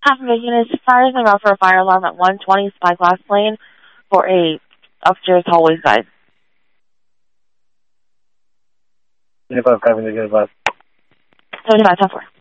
Making is fires and out for a fire alarm at 120 Spyglass Lane for a upstairs hallway side. 25, copy, negative 5. 75, 10-4.